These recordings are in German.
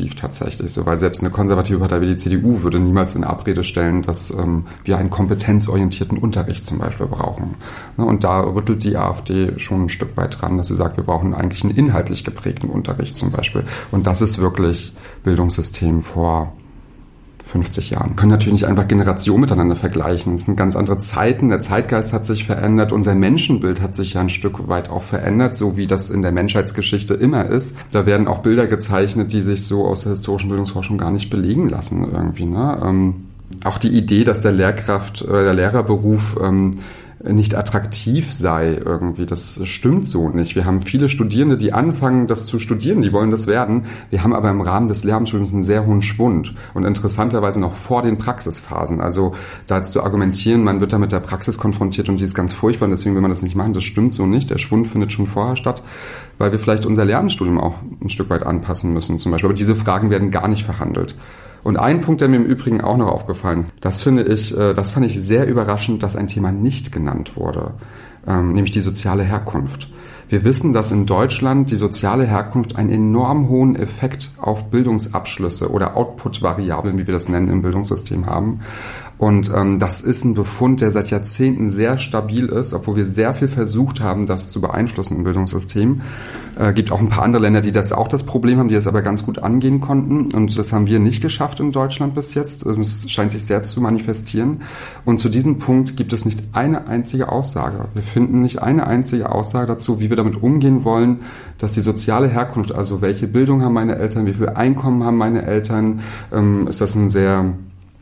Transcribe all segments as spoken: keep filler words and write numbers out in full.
konservativ tatsächlich, so, weil selbst eine konservative Partei wie die C D U würde niemals in Abrede stellen, dass ähm, wir einen kompetenzorientierten Unterricht zum Beispiel brauchen. Ne, und da rüttelt die AfD schon ein Stück weit dran, dass sie sagt, wir brauchen eigentlich einen inhaltlich geprägten Unterricht zum Beispiel. Und das ist wirklich Bildungssystem vor fünfzig Jahren. Wir können natürlich nicht einfach Generationen miteinander vergleichen. Es sind ganz andere Zeiten. Der Zeitgeist hat sich verändert. Unser Menschenbild hat sich ja ein Stück weit auch verändert, so wie das in der Menschheitsgeschichte immer ist. Da werden auch Bilder gezeichnet, die sich so aus der historischen Bildungsforschung gar nicht belegen lassen irgendwie. Ne? Ähm, auch die Idee, dass der Lehrkraft oder der Lehrerberuf ähm, nicht attraktiv sei irgendwie. Das stimmt so nicht. Wir haben viele Studierende, die anfangen, das zu studieren, die wollen das werden. Wir haben aber im Rahmen des Lehramtsstudiums einen sehr hohen Schwund und interessanterweise noch vor den Praxisphasen. Also da jetzt zu argumentieren, man wird da mit der Praxis konfrontiert und die ist ganz furchtbar und deswegen will man das nicht machen, das stimmt so nicht. Der Schwund findet schon vorher statt, weil wir vielleicht unser Lehramtsstudium auch ein Stück weit anpassen müssen zum Beispiel. Aber diese Fragen werden gar nicht verhandelt. Und ein Punkt, der mir im Übrigen auch noch aufgefallen ist, das finde ich, das fand ich sehr überraschend, dass ein Thema nicht genannt wurde, nämlich die soziale Herkunft. Wir wissen, dass in Deutschland die soziale Herkunft einen enorm hohen Effekt auf Bildungsabschlüsse oder Output-Variablen, wie wir das nennen, im Bildungssystem haben. Und ähm, das ist ein Befund, der seit Jahrzehnten sehr stabil ist, obwohl wir sehr viel versucht haben, das zu beeinflussen im Bildungssystem. Äh, gibt auch ein paar andere Länder, die das auch das Problem haben, die das aber ganz gut angehen konnten. Und das haben wir nicht geschafft in Deutschland bis jetzt. Es scheint sich sehr zu manifestieren. Und zu diesem Punkt gibt es nicht eine einzige Aussage. Wir finden nicht eine einzige Aussage dazu, wie wir damit umgehen wollen, dass die soziale Herkunft, also welche Bildung haben meine Eltern, wie viel Einkommen haben meine Eltern, ähm, ist das ein sehr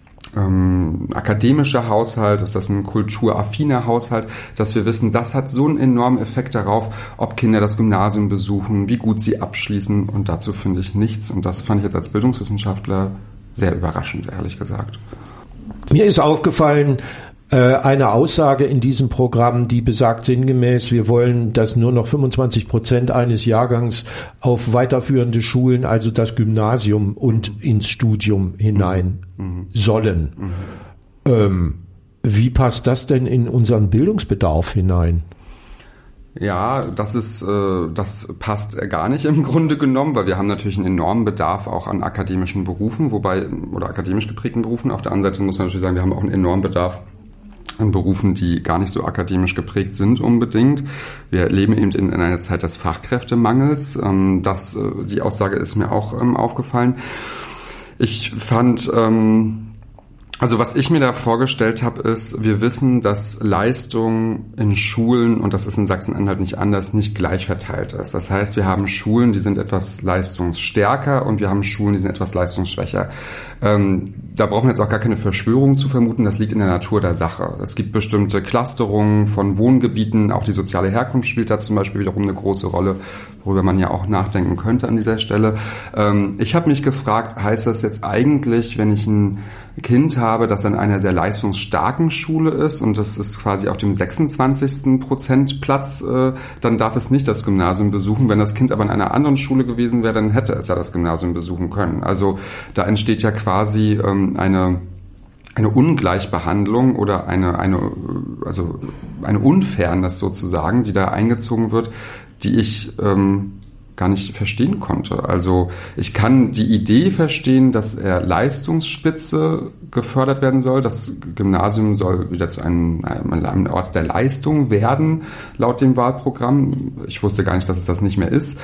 ähm, akademischer Haushalt, ist das ein kulturaffiner Haushalt, dass wir wissen, das hat so einen enormen Effekt darauf, ob Kinder das Gymnasium besuchen, wie gut sie abschließen, und dazu finde ich nichts, und das fand ich jetzt als Bildungswissenschaftler sehr überraschend, ehrlich gesagt. Mir ist aufgefallen, eine Aussage in diesem Programm, die besagt sinngemäß, wir wollen, dass nur noch fünfundzwanzig Prozent eines Jahrgangs auf weiterführende Schulen, also das Gymnasium und ins Studium hinein mhm. sollen. Mhm. Ähm, wie passt das denn in unseren Bildungsbedarf hinein? Ja, das ist, äh, das passt gar nicht im Grunde genommen, weil wir haben natürlich einen enormen Bedarf auch an akademischen Berufen, wobei, oder akademisch geprägten Berufen. Auf der anderen Seite muss man natürlich sagen, wir haben auch einen enormen Bedarf an Berufen, die gar nicht so akademisch geprägt sind unbedingt. Wir leben eben in, in einer Zeit des Fachkräftemangels. Ähm, das, die Aussage ist mir auch ähm, aufgefallen. Ich fand, ähm, also was ich mir da vorgestellt habe, ist, wir wissen, dass Leistung in Schulen, und das ist in Sachsen-Anhalt nicht anders, nicht gleich verteilt ist. Das heißt, wir haben Schulen, die sind etwas leistungsstärker, und wir haben Schulen, die sind etwas leistungsschwächer. Ähm, da brauchen wir jetzt auch gar keine Verschwörung zu vermuten, das liegt in der Natur der Sache. Es gibt bestimmte Clusterungen von Wohngebieten, auch die soziale Herkunft spielt da zum Beispiel wiederum eine große Rolle, worüber man ja auch nachdenken könnte an dieser Stelle. Ähm, ich habe mich gefragt, heißt das jetzt eigentlich, wenn ich ein Kind habe, das an einer sehr leistungsstarken Schule ist, und das ist quasi auf dem sechsundzwanzigsten Prozentplatz, äh, dann darf es nicht das Gymnasium besuchen. Wenn das Kind aber in einer anderen Schule gewesen wäre, dann hätte es ja das Gymnasium besuchen können. Also da entsteht ja quasi ähm, eine eine Ungleichbehandlung oder eine eine also eine Unfairness sozusagen, die da eingezogen wird, die ich ähm, gar nicht verstehen konnte. Also ich kann die Idee verstehen, dass er Leistungsspitze gefördert werden soll. Das Gymnasium soll wieder zu einem, einem Ort der Leistung werden, laut dem Wahlprogramm. Ich wusste gar nicht, dass es das nicht mehr ist.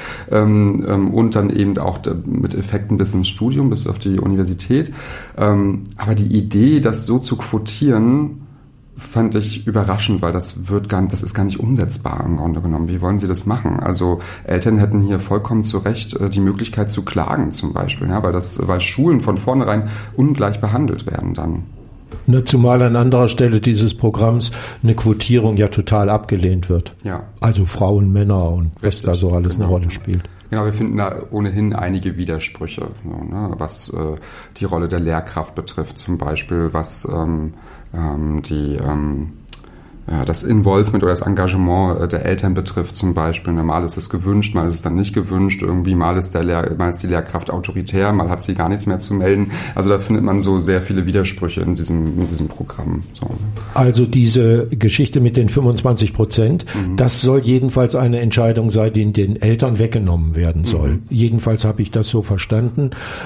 Und dann eben auch mit Effekten bis ins Studium, bis auf die Universität. Aber die Idee, das so zu quotieren, fand ich überraschend, weil das wird gar nicht, das ist gar nicht umsetzbar im Grunde genommen. Wie wollen Sie das machen? Also Eltern hätten hier vollkommen zu Recht die Möglichkeit zu klagen zum Beispiel, ja, weil das, weil Schulen von vornherein ungleich behandelt werden dann. Ne, zumal an anderer Stelle dieses Programms eine Quotierung ja total abgelehnt wird. Ja. Also Frauen, Männer und was da so alles genau. eine Rolle spielt. Genau, wir finden da ohnehin einige Widersprüche, so, ne, was äh, die Rolle der Lehrkraft betrifft, zum Beispiel, was ähm, ähm, die ähm, ja, das Involvement oder das Engagement der Eltern betrifft zum Beispiel. Mal ist es gewünscht, mal ist es dann nicht gewünscht. Irgendwie mal ist, der Lehr- mal ist die Lehrkraft autoritär, mal hat sie gar nichts mehr zu melden. Also da findet man so sehr viele Widersprüche in diesem, in diesem Programm. So. Also diese Geschichte mit den fünfundzwanzig Prozent, mhm. das soll jedenfalls eine Entscheidung sein, die den Eltern weggenommen werden soll. Mhm. Jedenfalls habe ich das so verstanden.